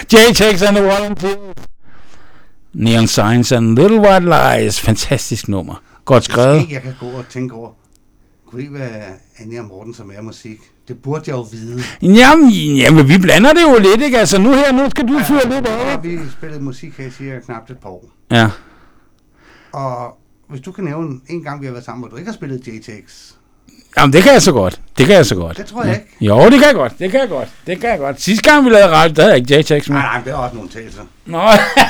JTEX and the Volunteers. Neon Signs and Little White Lies. Fantastisk nummer. Godt skrevet. Jeg kan gå og tænke over, kunne det være Anja Mortensen er musik? Det burde jeg jo vide. Jamen, vi blander det jo lidt, ikke? Altså, nu skal du fyre lidt af. Vi spillede musik her, siger knap et par år. Ja. Og hvis du kan nævne en gang, vi har været sammen, hvor du ikke har spillet JTEX. Jamen, det kan jeg så godt. Det tror jeg ikke. Jo, det kan jeg godt. Sidste gang, vi lavede radio, der havde jeg ikke JTEX med. Nej, det er også nogle undtagelser. Nå,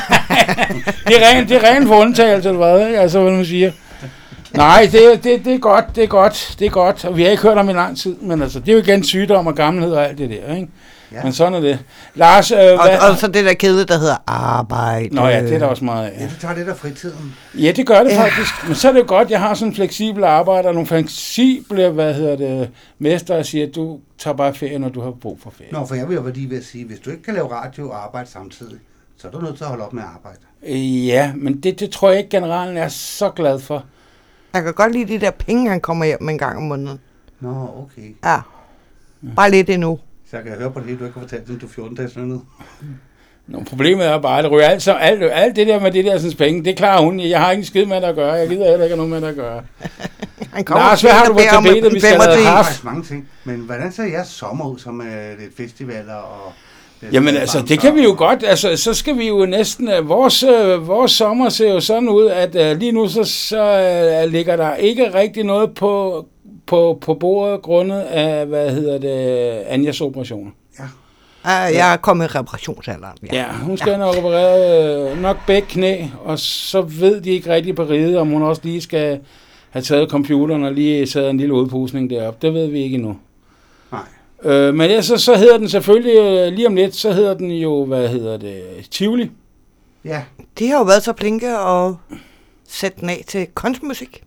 det er ren for undtagelse, eller hvad, ikke? Altså, hvad man siger. Nej, det er godt, og vi har ikke hørt om i lang tid, men altså, det er jo igen sygdom og gammelhed og alt det der, ikke? Ja. Men sådan er det. Lars, og så det der kæde, der hedder arbejde. Nå ja, det er der også meget af. Ja, du tager det der fritiden. Ja, det gør det faktisk. Men så er det jo godt, jeg har sådan en fleksibel arbejde, og nogle fleksible, mester, og siger, at du tager bare ferie, når du har brug for ferie. Nå, for jeg vil jo lige ved at sige, hvis du ikke kan lave radio og arbejde samtidig, så er du nødt til at holde op med at arbejde. Ja, men det tror jeg ikke, generalen er så glad for. Jeg kan godt lide de der penge, han kommer hjem med en gang om måneden. Nå, okay. Ja. Bare lidt endnu. Så jeg kan høre på det hele, du ikke har fortalt, at du er 14 dages lønnet. Nå, problemet er bare, at det ryger alt det der med det der sådan penge, det klarer hun. Jeg har ikke en skid med det at gøre. Jeg gider heller ikke have noget med det at gøre. Lars, hvad har du på tapetet? Vi skal have haft mange ting. Men hvordan ser jeres sommer ud, som lidt festivaler og... Jamen altså, det kan vi jo godt. Altså, så skal vi jo næsten... Vores sommer ser jo sådan ud, at lige nu så ligger der ikke rigtig noget på bordet grundet af, Anjas operationer. Ja. Jeg er kommet i reparationsalderen. Ja, hun skal nok operere nok begge knæ, og så ved de ikke rigtig på riget, om hun også lige skal have taget computeren og lige taget en lille udpusning deroppe. Det ved vi ikke endnu. Nej. Men ja, så hedder den selvfølgelig, lige om lidt, så hedder den jo, Tivoli. Ja. De har jo været så flinke at sætte den af til kunstmusik.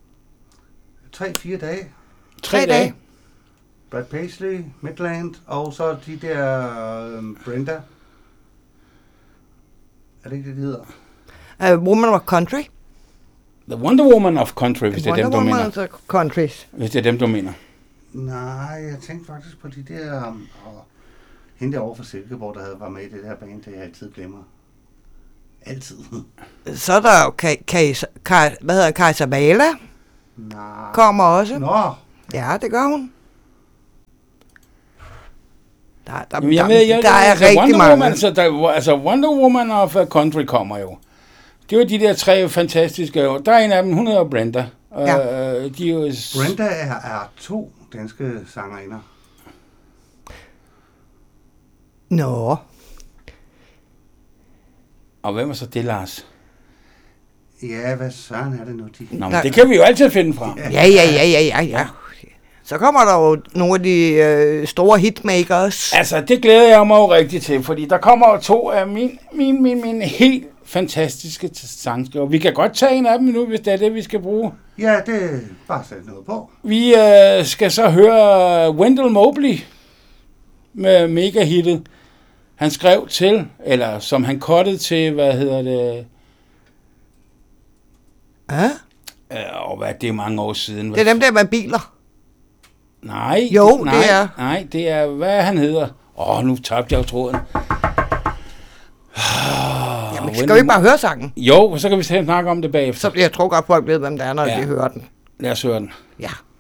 3-4 dage. 3 dage. Brad Paisley, Midland, og så de der Brenda. Er det ikke det, de hedder? Woman of Country. The Wonder Woman of Country, hvis det er dem, du mener. Wonder Woman of Country. Hvis det er dem, du mener. Nej, jeg tænkte faktisk på de der... og hende derovre fra Silkeborg, der var med i det her band, det jeg altid glemmer. Altid. Så er der jo Kajsa Bala. Nej. Kommer også. Nå. Ja, det gør hun. Der er rigtig mange. Altså Wonder Woman of Country kommer jo. Det er jo de der 3 fantastiske. Der er en af dem, hun hedder Brenda. Ja. De er jo... Brenda er 2 danske sangerinder. Nå. Og hvem er så det, Lars? Ja, hvad søren er det nu, de... Nå, men det kan vi jo altid finde frem. Ja. Så kommer der jo nogle af de store hitmakers. Altså, det glæder jeg mig jo rigtig til, fordi der kommer jo 2 af mine helt fantastiske sangskriver. Vi kan godt tage en af dem nu, hvis det er det, vi skal bruge. Ja, det er bare sætte noget på. Vi skal så høre Wendell Mobley med mega-hittet. Han skrev til, eller som han cuttede til, det er mange år siden. Det er dem der med biler. Nej, det er, hvad han hedder. Nu tabte jeg jo tråden. Jamen, skal vi ikke bare høre sangen? Jo, så kan vi snakke om det bagefter. Så jeg tror godt, folk ved, hvem det er, når de hører den. Lad os høre den. Ja.